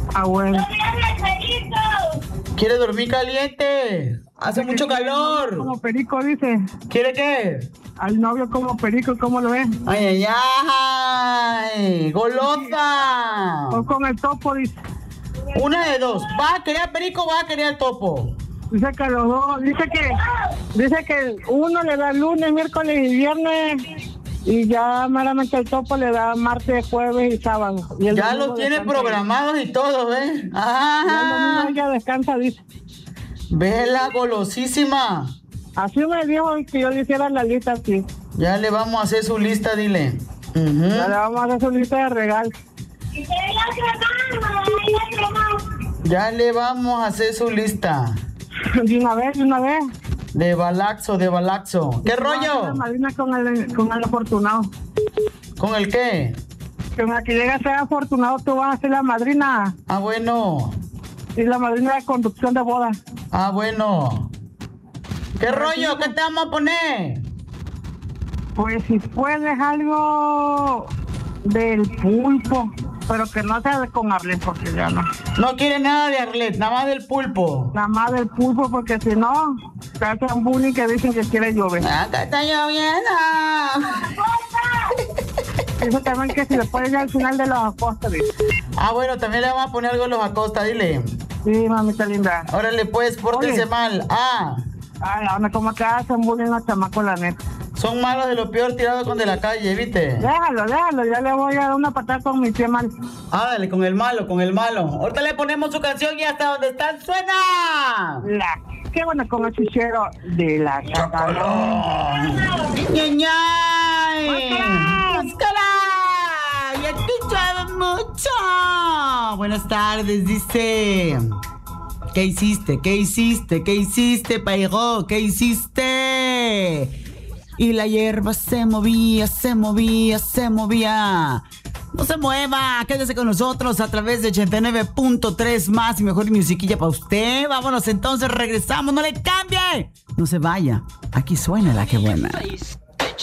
Ah, bueno. ¿Quiere dormir caliente? Hace mucho calor. Como perico, dice. ¿Quiere qué? Al novio como perico, ¿cómo lo ves? ¡Ay, ay, ay! ¡Golosa! O con el topo, dice. Una de dos. ¿Va a querer perico o va a querer topo? Dice que los dos, dice que uno le da lunes, miércoles y viernes, y ya meramente el topo le da martes, jueves y sábado. Y ya lo tiene programados y todo, ¿ves? ¡Ah! Ya el domingo ella descansa, dice. Vela, golosísima. Así me dijo que yo le hiciera la lista aquí. Ya le vamos a hacer su lista, dile. Ya le vamos a hacer su lista de regalos. Ya le vamos a hacer su lista. De una vez. De balaxo. ¿Qué rollo? La madrina con el afortunado. ¿Con el qué? Con el que llega a ser afortunado, tú vas a ser la madrina. Ah, bueno. Y la madrina de conducción de boda. Ah, bueno. ¿Qué rollo? ¿Qué te vamos a poner? Pues si puedes algo del pulpo, pero que no sea con Arlet, porque ya no. No quiere nada de Arlet, nada más del pulpo. Nada más del pulpo, porque si no, te hacen bullying que dicen que quiere llover. Acá está lloviendo. Eso también que si le pones ya al final de los Acosta, dice. Ah, bueno, también le vamos a poner algo a los Acosta, dile. Sí, mamita linda. Órale, pues, pórtense mal. Ay, ahora como te hacen bullying los chamacos, la neta. Son malos de lo peor tirados con de la calle, ¿viste? Déjalo, ya le voy a dar una patada con mi pie mal. Dale, con el malo. Ahorita le ponemos su canción y hasta donde están suena. Qué bueno con el chichero de la Chacalón. ¡Ñañay! ¡Máscara! ¡Ya te mucho! Buenas tardes, dice. ¿Qué hiciste, Pairo? ¿Qué hiciste? Y la hierba se movía. No se mueva, quédese con nosotros a través de 89.3 más y mejor musiquilla para usted. Vámonos entonces, regresamos, no le cambie. No se vaya, aquí suena la que buena.